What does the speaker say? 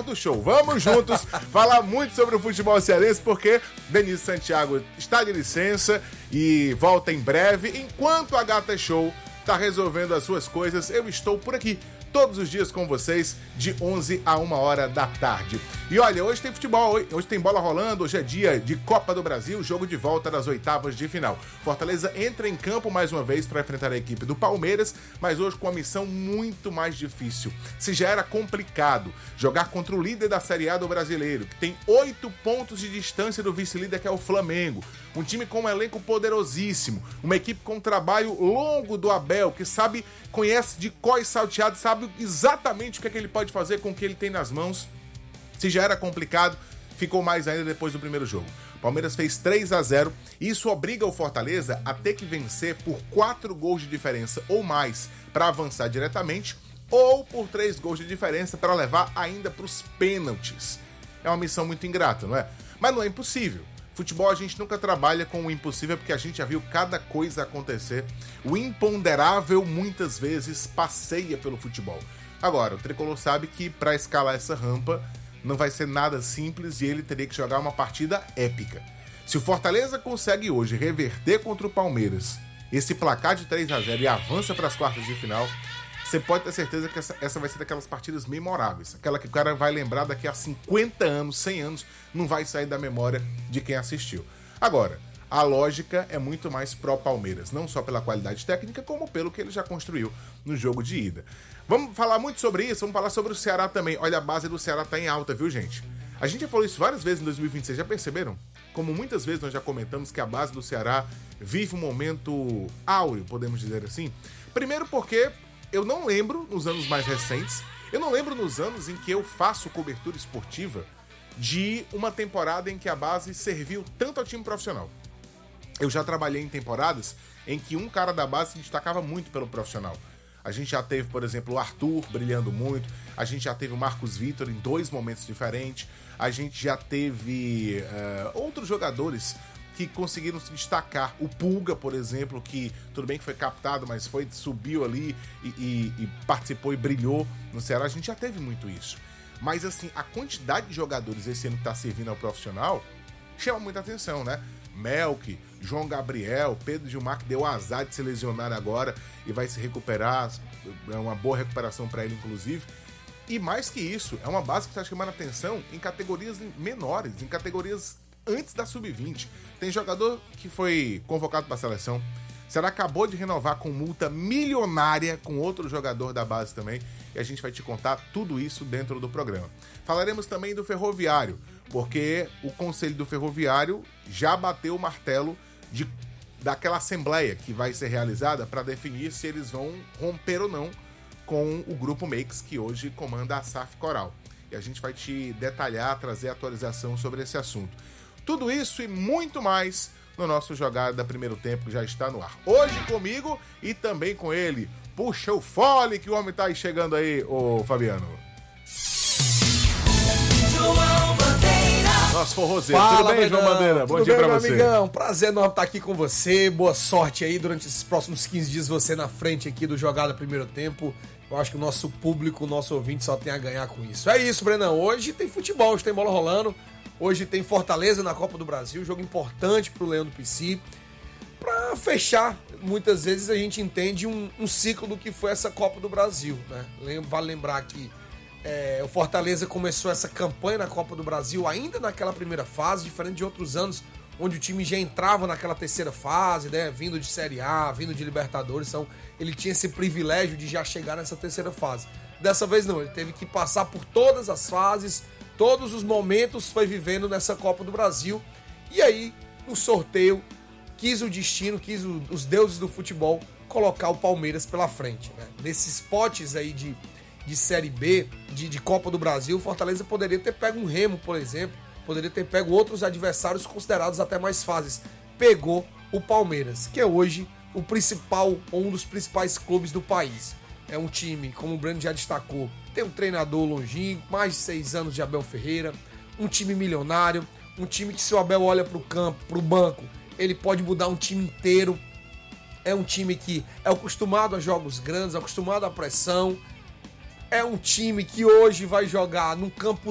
melhor do show. Vamos juntos falar muito sobre o futebol cearense, porque Denise Santiago está de licença e volta em breve. Enquanto a Gata Show tá resolvendo as suas coisas, eu estou por aqui todos os dias com vocês, de 11 a 1 hora da tarde. E olha, hoje tem futebol, hoje tem bola rolando, hoje é dia de Copa do Brasil, jogo de volta das oitavas de final. Fortaleza entra em campo mais uma vez para enfrentar a equipe do Palmeiras, mas hoje com uma missão muito mais difícil. Se já era complicado jogar contra o líder da Série A do Brasileiro, que tem 8 pontos de distância do vice-líder, que é o Flamengo, um time com um elenco poderosíssimo, uma equipe com um trabalho longo do Abel, que conhece de có e salteado, sabe exatamente o que é que ele pode fazer com o que ele tem nas mãos. Se já era complicado, ficou mais ainda depois do primeiro jogo. Palmeiras fez 3-0, e isso obriga o Fortaleza a ter que vencer por 4 gols de diferença ou mais para avançar diretamente, ou por 3 gols de diferença para levar ainda para os pênaltis. É uma missão muito ingrata, não é? Mas não é impossível. Futebol a gente nunca trabalha com o impossível, porque a gente já viu cada coisa acontecer. O imponderável muitas vezes passeia pelo futebol. Agora, o Tricolor sabe que para escalar essa rampa não vai ser nada simples e ele teria que jogar uma partida épica. Se o Fortaleza consegue hoje reverter contra o Palmeiras esse placar de 3-0 e avança para as quartas de final, você pode ter certeza que essa vai ser daquelas partidas memoráveis. Aquela que o cara vai lembrar daqui a 50 anos, 100 anos, não vai sair da memória de quem assistiu. Agora, a lógica é muito mais pró-Palmeiras, não só pela qualidade técnica, como pelo que ele já construiu no jogo de ida. Vamos falar muito sobre isso, vamos falar sobre o Ceará também. Olha, a base do Ceará tá em alta, viu, gente? A gente já falou isso várias vezes em 2026, já perceberam? Como muitas vezes nós já comentamos que a base do Ceará vive um momento áureo, podemos dizer assim. Primeiro porque eu não lembro, nos anos mais recentes, eu não lembro nos anos em que eu faço cobertura esportiva de uma temporada em que a base serviu tanto ao time profissional. Eu já trabalhei em temporadas em que um cara da base se destacava muito pelo profissional. A gente já teve, por exemplo, o Arthur brilhando muito, a gente já teve o Marcos Vitor em 2 momentos diferentes, a gente já teve outros jogadores que conseguiram se destacar. O Pulga, por exemplo, que tudo bem que foi captado, mas subiu ali e participou e brilhou no Ceará. A gente já teve muito isso. Mas assim, a quantidade de jogadores esse ano que está servindo ao profissional chama muita atenção, né? Melk, João Gabriel, Pedro Gilmar, que deu azar de se lesionar agora e vai se recuperar, é uma boa recuperação para ele, inclusive. E mais que isso, é uma base que está chamando atenção em categorias menores, em categorias antes da sub-20. Tem jogador que foi convocado para a seleção. Será que acabou de renovar com multa milionária com outro jogador da base também. E a gente vai te contar tudo isso dentro do programa. Falaremos também do Ferroviário, porque o Conselho do Ferroviário já bateu o martelo daquela assembleia que vai ser realizada para definir se eles vão romper ou não com o Grupo Makes, que hoje comanda a SAF Coral. E a gente vai te detalhar, trazer atualização sobre esse assunto. Tudo isso e muito mais no nosso Jogada Primeiro Tempo, que já está no ar. Hoje comigo e também com ele. Puxa o fole que o homem tá aí chegando aí, ô Fabiano. João Bandeira. Nosso forrozeiro. Tudo bem, João Bandeira? Bom dia pra você. Amigão, prazer enorme estar aqui com você. Boa sorte aí durante esses próximos 15 dias, você na frente aqui do Jogada Primeiro Tempo. Eu acho que o nosso público, o nosso ouvinte só tem a ganhar com isso. É isso, Brenão. Hoje tem futebol, hoje tem bola rolando. Hoje tem Fortaleza na Copa do Brasil, jogo importante pro Leão do Pici. Pra fechar, muitas vezes a gente entende um ciclo do que foi essa Copa do Brasil, né? Vale lembrar que o Fortaleza começou essa campanha na Copa do Brasil ainda naquela primeira fase, diferente de outros anos, onde o time já entrava naquela terceira fase, né? Vindo de Série A, vindo de Libertadores, então ele tinha esse privilégio de já chegar nessa terceira fase. Dessa vez não, ele teve que passar por todas as fases, todos os momentos foi vivendo nessa Copa do Brasil. E aí, no sorteio, quis o destino, os deuses do futebol colocar o Palmeiras pela frente, né? Nesses potes aí de Série B, de Copa do Brasil, o Fortaleza poderia ter pego um Remo, por exemplo, poderia ter pego outros adversários considerados até mais fáceis. Pegou o Palmeiras, que é hoje o principal, ou um dos principais clubes do país. É um time, como o Breno já destacou, tem um treinador longínquo, mais de 6 anos de Abel Ferreira, um time milionário, um time que se o Abel olha para o campo, para o banco, ele pode mudar um time inteiro. É um time que é acostumado a jogos grandes, acostumado à pressão. É um time que hoje vai jogar num campo